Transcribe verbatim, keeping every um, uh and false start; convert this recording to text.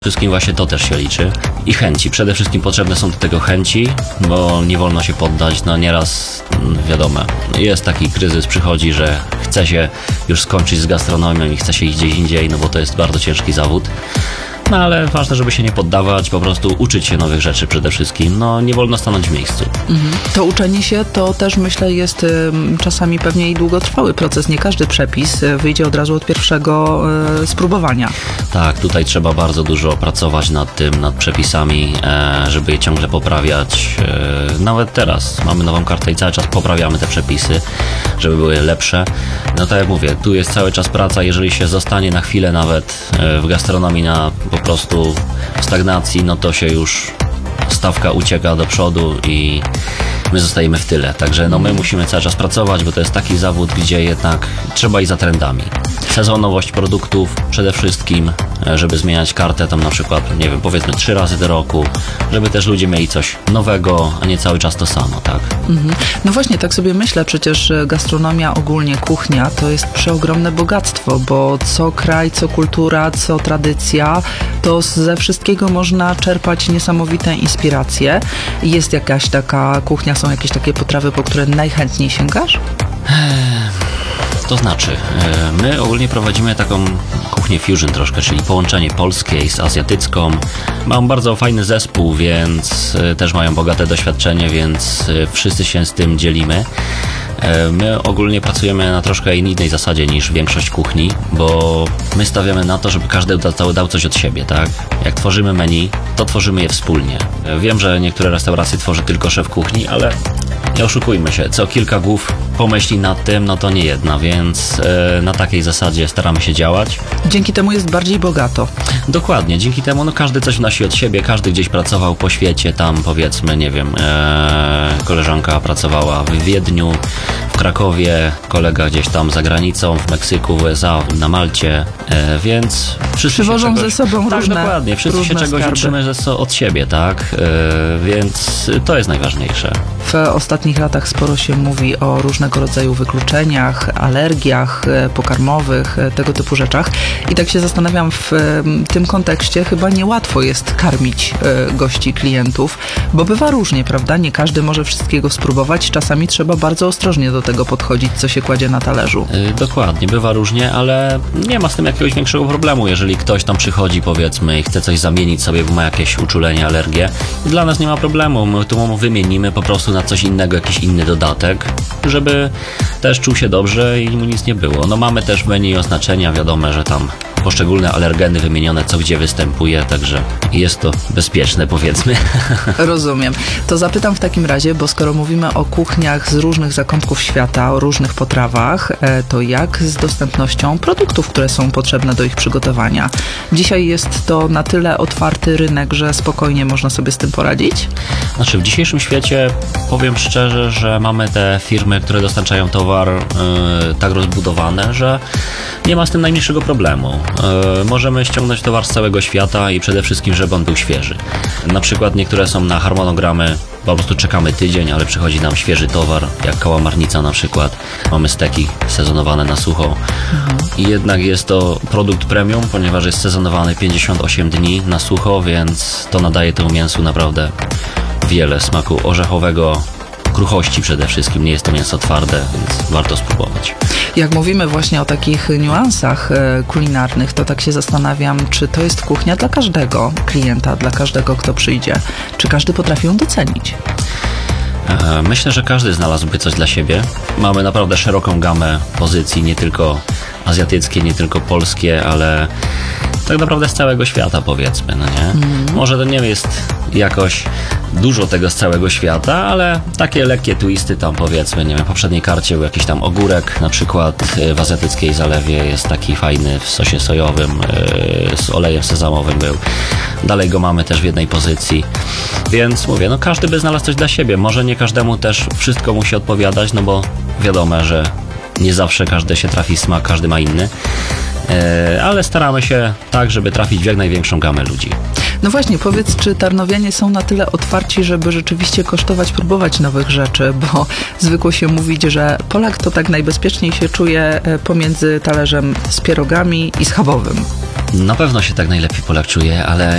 Wszystkim właśnie to też się liczy i chęci. Przede wszystkim potrzebne są do tego chęci, bo nie wolno się poddać. No nieraz, wiadomo, jest taki kryzys, przychodzi, że chce się już skończyć z gastronomią i chce się iść gdzieś indziej, no bo to jest bardzo ciężki zawód. No ale ważne, żeby się nie poddawać, po prostu uczyć się nowych rzeczy przede wszystkim. No nie wolno stanąć w miejscu. Mhm. To uczenie się to też myślę jest y, czasami pewnie i długotrwały proces. Nie każdy przepis y, wyjdzie od razu od pierwszego y, spróbowania. Tak, tutaj trzeba bardzo dużo pracować nad tym, nad przepisami, e, żeby je ciągle poprawiać. E, nawet teraz mamy nową kartę i cały czas poprawiamy te przepisy, żeby były lepsze. No tak jak mówię, tu jest cały czas praca. Jeżeli się zostanie na chwilę nawet e, w gastronomii na po prostu stagnacji, no to się już stawka ucieka do przodu i my zostajemy w tyle. Także no my musimy cały czas pracować, bo to jest taki zawód, gdzie jednak trzeba iść za trendami. Sezonowość produktów przede wszystkim, żeby zmieniać kartę tam na przykład, nie wiem, powiedzmy trzy razy do roku, żeby też ludzie mieli coś nowego, a nie cały czas to samo, tak? Mhm. No właśnie, tak sobie myślę, przecież gastronomia, ogólnie kuchnia, to jest przeogromne bogactwo, bo co kraj, co kultura, co tradycja, to ze wszystkiego można czerpać niesamowite inspiracje. Jest jakaś taka kuchnia, są jakieś takie potrawy, po które najchętniej sięgasz? To znaczy, my ogólnie prowadzimy taką kuchnię fusion troszkę, czyli połączenie polskiej z azjatycką. Mam bardzo fajny zespół, więc też mają bogate doświadczenie, więc wszyscy się z tym dzielimy. My ogólnie pracujemy na troszkę innej zasadzie niż większość kuchni, bo my stawiamy na to, żeby każdy dał, dał coś od siebie, tak? Jak tworzymy menu, to tworzymy je wspólnie. Wiem, że niektóre restauracje tworzy tylko szef kuchni, ale nie oszukujmy się, co kilka głów pomyśli nad tym, no to nie jedna, więc e, na takiej zasadzie staramy się działać. Dzięki temu jest bardziej bogato. Dokładnie, dzięki temu no każdy coś wnosi od siebie, każdy gdzieś pracował po świecie, tam powiedzmy, nie wiem, e, koleżanka pracowała w Wiedniu, w Krakowie, kolega gdzieś tam za granicą, w Meksyku, w U S A, na Malcie, e, więc wszyscy przywożą się czegoś, ze sobą tak, różne dokładnie, wszyscy różne się czegoś skarby. uczymy ze, od siebie, tak, e, więc to jest najważniejsze. W ostatnich latach sporo się mówi o różnego rodzaju wykluczeniach, alergiach pokarmowych, tego typu rzeczach. I tak się zastanawiam, w tym kontekście chyba niełatwo jest karmić gości, klientów, bo bywa różnie, prawda? Nie każdy może wszystkiego spróbować. Czasami trzeba bardzo ostrożnie do tego podchodzić, co się kładzie na talerzu. Yy, dokładnie, bywa różnie, ale nie ma z tym jakiegoś większego problemu, jeżeli ktoś tam przychodzi, powiedzmy, i chce coś zamienić sobie, bo ma jakieś uczulenie, alergię. Dla nas nie ma problemu, my tu mu wymienimy po prostu na coś innego, jakiś inny dodatek, żeby też czuł się dobrze i mu nic nie było. No mamy też w menu oznaczenia, wiadomo, że tam poszczególne alergeny wymienione, co gdzie występuje, także jest to bezpieczne, powiedzmy. Rozumiem. To zapytam w takim razie, bo skoro mówimy o kuchniach z różnych zakątków świata, o różnych potrawach, to jak z dostępnością produktów, które są potrzebne do ich przygotowania? Dzisiaj jest to na tyle otwarty rynek, że spokojnie można sobie z tym poradzić? Znaczy w dzisiejszym świecie powiem szczerze, że mamy te firmy, które dostarczają towar yy, tak rozbudowane, że nie ma z tym najmniejszego problemu. Yy, możemy ściągnąć towar z całego świata i przede wszystkim, żeby on był świeży. Na przykład niektóre są na harmonogramy, po prostu czekamy tydzień, ale przychodzi nam świeży towar, jak kałamarnica na przykład. Mamy steki sezonowane na sucho. Mhm. I jednak jest to produkt premium, ponieważ jest sezonowany pięćdziesiąt osiem dni na sucho, więc to nadaje temu mięsu naprawdę wiele smaku orzechowego, kruchości przede wszystkim. Nie jest to mięso twarde, więc warto spróbować. Jak mówimy właśnie o takich niuansach e, kulinarnych, to tak się zastanawiam, czy to jest kuchnia dla każdego klienta, dla każdego, kto przyjdzie. Czy każdy potrafi ją docenić? E, myślę, że każdy znalazłby coś dla siebie. Mamy naprawdę szeroką gamę pozycji, nie tylko azjatyckie, nie tylko polskie, ale tak naprawdę z całego świata, powiedzmy, no nie? Mm. Może to nie jest jakoś dużo tego z całego świata, ale takie lekkie twisty tam, powiedzmy, nie wiem, w poprzedniej karcie był jakiś tam ogórek, na przykład w azjatyckiej zalewie jest taki fajny w sosie sojowym, z olejem sezamowym był. Dalej go mamy też w jednej pozycji, więc mówię, no każdy by znalazł coś dla siebie. Może nie każdemu też wszystko musi odpowiadać, no bo wiadomo, że nie zawsze każdy się trafi smak, każdy ma inny. Ale staramy się tak, żeby trafić w jak największą gamę ludzi. No właśnie, powiedz, czy tarnowianie są na tyle otwarci, żeby rzeczywiście kosztować, próbować nowych rzeczy, bo zwykło się mówić, że Polak to tak najbezpieczniej się czuje pomiędzy talerzem z pierogami i schabowym. Na pewno się tak najlepiej Polak czuje, ale